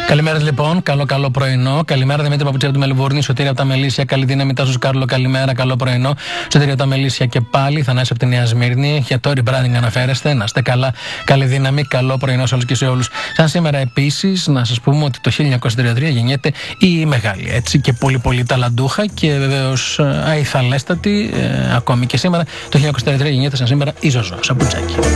Καλημέρα λοιπόν, καλό πρωινό. Καλημέρα Δημήτρη Παπουτσία από τη Μελβούρνη, Σωτήρια από τα Μελίσια. Καλή δύναμη, Τάσος Κάρλο, καλημέρα, καλό πρωινό. Σωτήρια από τα Μελίσια και πάλι, Θανάσης από τη Νέα Σμύρνη. Για το rebranding αναφέρεστε, να είστε καλά. Καλή δύναμη, καλό πρωινό σε όλους και σε όλους. Σαν σήμερα επίσης, να σας πούμε ότι το 1933 γεννιέται η μεγάλη έτσι και πολύ ταλαντούχα και βεβαίως αϊθαλέστατη, ακόμη και σήμερα. Το 1933 γεννιέται σαν σήμερα η Ζωζό Σαπουτζάκη.